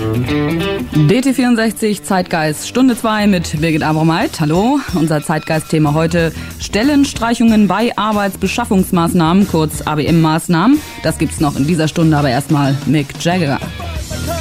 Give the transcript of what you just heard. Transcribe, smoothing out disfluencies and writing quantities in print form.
DT64 Zeitgeist Stunde 2 mit Birgit Abromeit. Hallo, unser Zeitgeist-Thema heute: Stellenstreichungen bei Arbeitsbeschaffungsmaßnahmen, kurz ABM-Maßnahmen. Das gibt's noch in dieser Stunde, aber erstmal Mick Jagger.